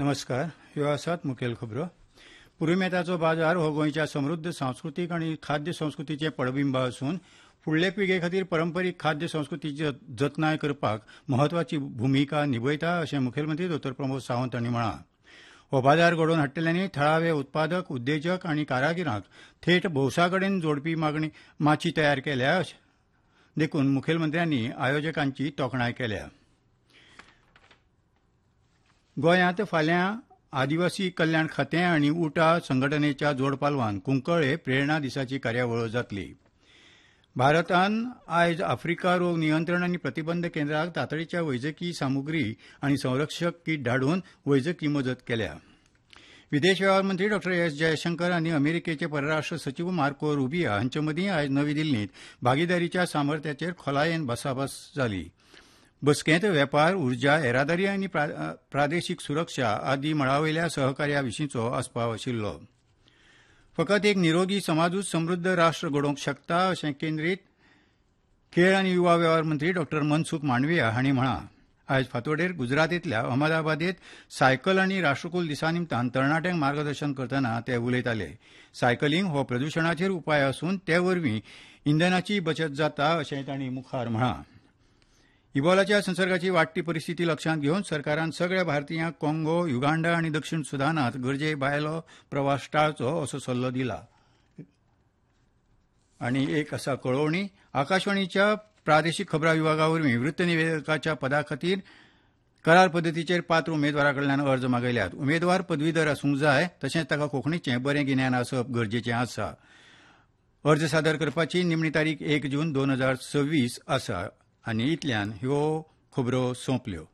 नमस्कार. ह्यो आसात मुखेल खबरो. पुरुमेताचो बाजार हो गोंयच्या समृद्ध सांस्कृतीक आनी खाद्य संस्कृतीचें पडबिंब असून फुडले पिळगे खातीर पारंपारीक खाद्य संस्कृतीची जतनाय करपाक म्हत्वाची भुमिका निभयता अशें मुखेलमंत्री डॉ प्रमोद सावंत हांणी म्हळां. हो बाजार घडोवन हाडटल्यांनी थळावे उत्पादक, उद्देजक आनी कारागिरांक थेट भौसाकडेन जोडपी माची तयार केल्या देखून मुखेलमंत्र्यांनी आयोजकांची तोखणाय केल्या. गोंयांत फाल्यां आदिवासी कल्याण खातें आनी उटा संघटनेच्या जोडपालवान कुंकळे प्रेरणा दिसाची कार्यावळ जातली. भारतान आयज आफ्रिका रोग नियंत्रण आनी प्रतिबंध केंद्राक तातडीच्या वैजकी सामुग्री आनी संरक्षक कीट धाडून वैजकी मजत केल्या. विदेश वेव्हार मंत्री डॉ एस जयशंकर आनी अमेरिकेचे परराष्ट्र सचिव मार्को रुबिया हांचे मदीं आयज नवी दिल्लींत भागीदारीच्या सामर्थ्याचेर खोलायेन भासाभास जाली. बसकेंत वेपार, उर्जा, येरादारी आनी प्रादेशीक सुरक्षा आदी मळावयल्या सहकार्या विशींचो आस्पाव आशिल्लो. फकत एक निरोगी समाजूच समृद्ध राष्ट्र घडोवंक शकता अशें केंद्रीत खेळ आनी युवा वेव्हार मंत्री डॉ मनसुख मांडविया हांणी म्हळां. आयज फांतोडेर गुजरातेंतल्या अहमदाबादेंत सायकल आनी राष्ट्रकुल दिसा निमतान तरणाट्यांक मार्गदर्शन करतना ते उलयताले. सायकलिंग हो प्रदुशणाचेर उपाय असून ते वरवीं इंधनाची बचत जाता अशेंय तांणी मुखार म्हळां. इबोलाच्या संसर्गाची वाडटी परिस्थिती लक्षांत घेवन सरकारान सगळ्या भारतीयांक काँगो, युगांडा आनी दक्षिण सुदानांत गरजे भायलो प्रवास टाळचो असो सल्लो दिला. आनी एक आसा कळोवणी. आकाशवाणीच्या प्रादेशीक खबरां विभागा वरवीं वृत्त निवेदकाच्या पदा खातीर करार पद्दतीचेर पात्र उमेदवारा कडल्यान अर्ज मागयल्यात. उमेदवार पदवीधर आसूंक जाय तशेंच ताका कोंकणीचें बरें गिन्यान आसप गरजेचें आसा. अर्ज सादर करपाची निमणी तारीख 1 जून 2026 आसा. आनी इतल्यान ह्यो खबरो सोंपल्यो.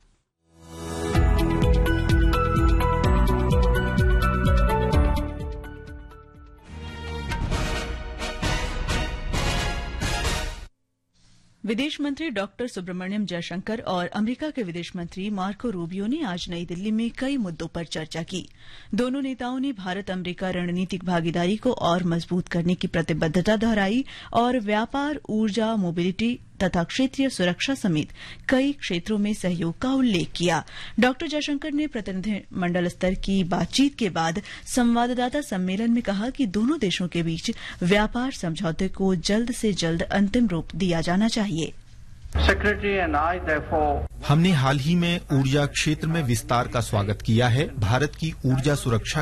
विदेश मंत्री डॉक्टर सुब्रमण्यम जयशंकर और अमेरिका के विदेश मंत्री मार्को रूबियो ने आज नई दिल्ली में कई मुद्दों पर चर्चा की. दोनों नेताओं ने भारत अमेरिका रणनीतिक भागीदारी को और मजबूत करने की प्रतिबद्धता दोहराई और व्यापार, ऊर्जा, मोबिलिटी तथा क्षेत्रीय सुरक्षा समेत कई क्षेत्रों में सहयोग का उल्लेख किया. डॉक्टर जयशंकर ने प्रतिनिधिमंडल स्तर की बातचीत के बाद संवाददाता सम्मेलन में कहा कि दोनों देशों के बीच व्यापार समझौते को जल्द से जल्द अंतिम रूप दिया जाना चाहिए. हमने हाल ही में ऊर्जा क्षेत्र में विस्तार का स्वागत किया है. भारत की ऊर्जा सुरक्षा